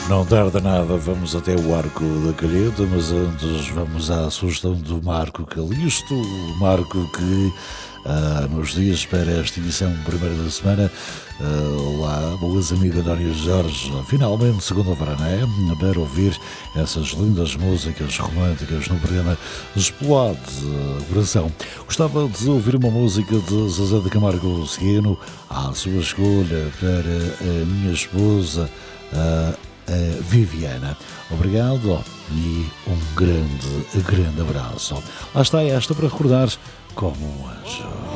Não tarda nada, vamos até o Arco da Calheta, mas antes vamos à sugestão do Marco Calisto, o Marco que nos dias para esta edição primeira da semana, lá, boas amigas António Jorge, finalmente segunda-feira, não é? Para ouvir essas lindas músicas românticas no programa Explode Coração. Gostava de ouvir uma música de Zezé de Camargo Segueno, à sua escolha para a minha esposa, Viviana. Obrigado e um grande abraço. Lá está esta para recordar como um anjo.